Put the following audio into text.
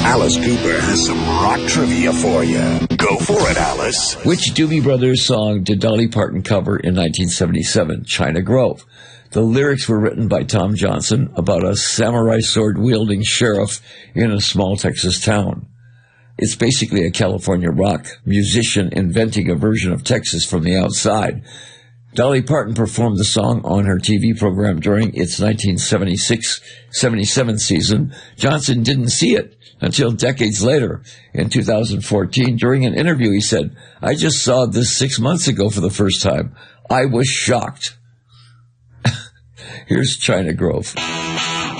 Alice Cooper has some rock trivia for you. Go for it, Alice. Which Doobie Brothers song did Dolly Parton cover in 1977? China Grove. The lyrics were written by Tom Johnson about a samurai sword-wielding sheriff in a small Texas town. It's basically a California rock musician inventing a version of Texas from the outside. Dolly Parton performed the song on her TV program during its 1976-77 season. Johnson didn't see it until decades later. In 2014, during an interview, he said, "I just saw this 6 months ago for the first time. I was shocked." Here's China Grove.